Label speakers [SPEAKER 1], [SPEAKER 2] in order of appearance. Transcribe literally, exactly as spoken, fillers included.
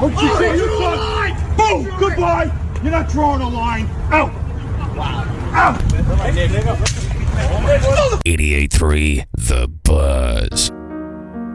[SPEAKER 1] What you say? You line. Boom! Goodbye! You're not drawing a line. Out! Wow. Out!
[SPEAKER 2] eighty-eight point three The Buzz.